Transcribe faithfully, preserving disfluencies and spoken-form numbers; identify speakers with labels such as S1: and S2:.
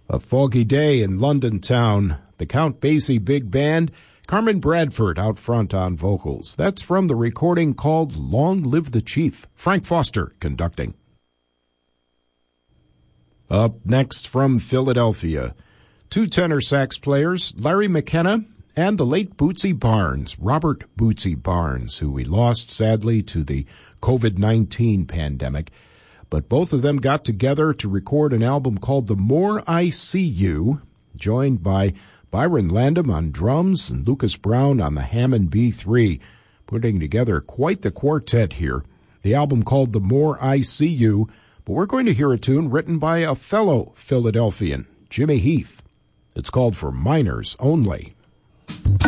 S1: A foggy day in London town. The Count Basie Big Band, Carmen Bradford out front on vocals. That's from the recording called Long Live the Chief. Frank Foster conducting. Up next from Philadelphia, two tenor sax players, Larry McKenna and the late Bootsy Barnes, Robert Bootsy Barnes, who we lost sadly to the covid nineteen pandemic. But both of them got together to record an album called The More I See You, joined by Byron Landham on drums and Lucas Brown on the Hammond B three, putting together quite the quartet here. The album called The More I See You, but we're going to hear a tune written by a fellow Philadelphian, Jimmy Heath. It's called For Minors Only.